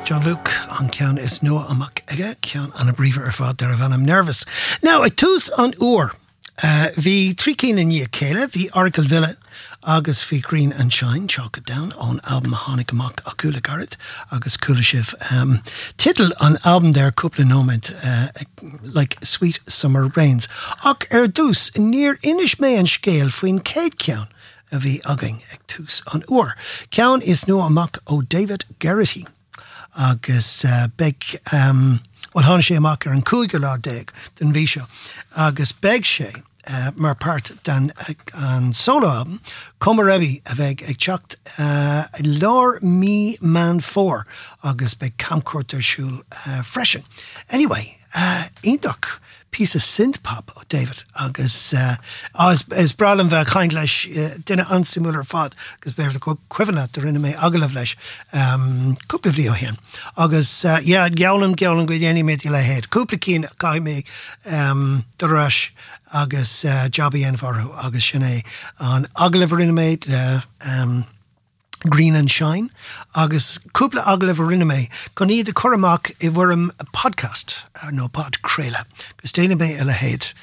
John Luke an cean is nua amach aige cean an a bríomh ar fád de bhan am nervous. Now, I tús an uair. Bhí trí cín in ní céile, bhí Oracle Villa agus bhí Green and Shine, Chalk It Down, on album Hánig amach a Cúla Garrett agus Cúla Sibh. Title an album there, cúpla nóment, like Sweet Summer Rains. Ach dús, níor inis mé an scéal faoin céad cean a bhí againn ag tús an uair. Cean is nua amach ó David Garrity. Agus beg well hána sé amach ar an 50 den bhí seo agus beg sé mar part den an solo album Cuma Raibh a bheith ag teacht Lár Mí Man 4 agus beg camcorder siúil freisin. Anyway, índach piece of synth pop o David agus is bralam bheith chaint leis duine ansimúlar fad agus beir go cuihanna do rinne mé agalah leis cúpla bhí ó héan agus gealam go dhéanaí méid le héad cúpla cín cai mé doráis agus jobby envarú agus sinné an agalah rinne méid Green and Shine agus cúpla agalah rinne mé go ní de choramach I bhfuaim podcast nó pod créile gus déine mé le héad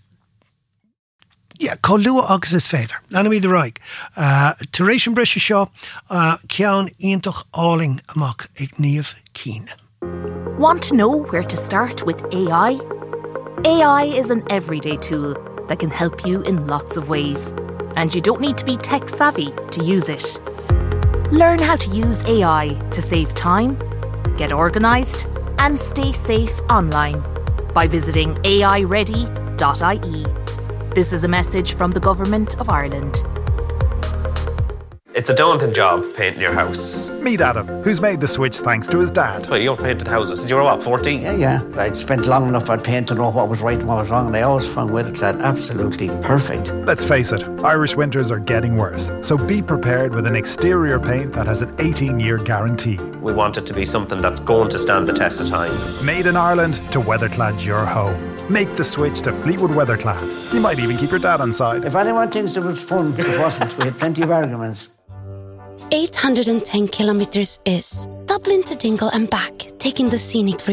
có lua agus is féidir lena mí de raig taréis an brise seo ceann iontoch áling amach ag níomh cín. Want to know where to start with AI? AI is an everyday tool that can help you in lots of ways, and you don't need to be tech savvy to use it. Learn how to use AI to save time, get organised, and stay safe online by visiting aiready.ie. This is a message from the Government of Ireland. It's a daunting job, painting your house. Meet Adam, who's made the switch thanks to his dad. Well, you've painted houses since you were, what, 14? Yeah. I spent long enough on paint to know what was right and what was wrong, and I always found Weatherclad absolutely perfect. Let's face it, Irish winters are getting worse, so be prepared with an exterior paint that has an 18-year guarantee. We want it to be something that's going to stand the test of time. Made in Ireland to Weatherclad's your home. Make the switch to Fleetwood Weatherclad. You might even keep your dad on side. If anyone thinks it was fun, it wasn't. We had plenty of arguments. 810 kilometres is Dublin to Dingle and back, taking the scenic route.